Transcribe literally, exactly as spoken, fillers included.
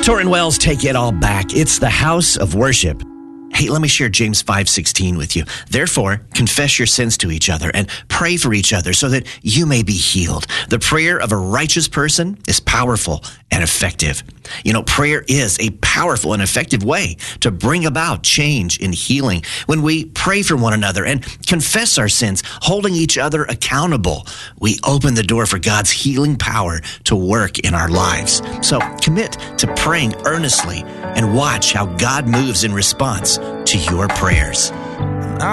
Torrin Wells, take it all back. It's the house of worship. Hey, let me share James five sixteen with you. Therefore, confess your sins to each other and pray for each other so that you may be healed. The prayer of a righteous person is powerful and effective. You know, prayer is a powerful and effective way to bring about change and healing. When we pray for one another and confess our sins, holding each other accountable, we open the door for God's healing power to work in our lives. So commit to praying earnestly and watch how God moves in response to your prayers.